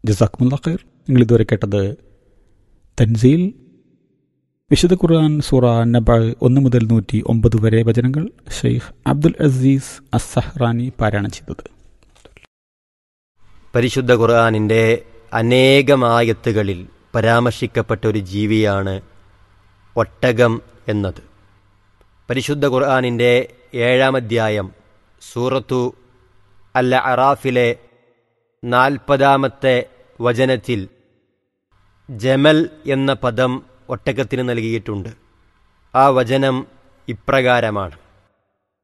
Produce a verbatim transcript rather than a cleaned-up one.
ജസാക്കുമുല്ലാ ഖൈർ. നിങ്ങൾ ഇതുവരെ കേട്ടത് തൻസീൽ, വിശുദ്ധ ഖുർആൻ സൂറ നബ ഒന്ന് മുതൽ നൂറ്റി ഒമ്പത് വരെ വചനങ്ങൾ ഷെയ്ഖ് അബ്ദുൽ അസീസ് അസ്സഹ്റാനി പാരായണം ചെയ്തത്. പരിശുദ്ധ ഖുർആനിൻ്റെ അനേകമായത്തുകളിൽ പരാമർശിക്കപ്പെട്ട ഒരു ജീവിയാണ് ഒട്ടകം എന്നത്. പരിശുദ്ധ ഖുർആനിൻ്റെ ഏഴാം അധ്യായം സൂറത്തു അൽ അറാഫിലെ നാൽപ്പതാമത്തെ വചനത്തിൽ ജമൽ എന്ന പദം ഒട്ടകത്തിന് നൽകിയിട്ടുണ്ട്. ആ വചനം ഇപ്രകാരമാണ്: